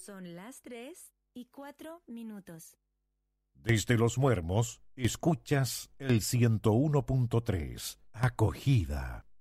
Son las 3:04. Desde Los Muermos, escuchas el 101.3. Acogida.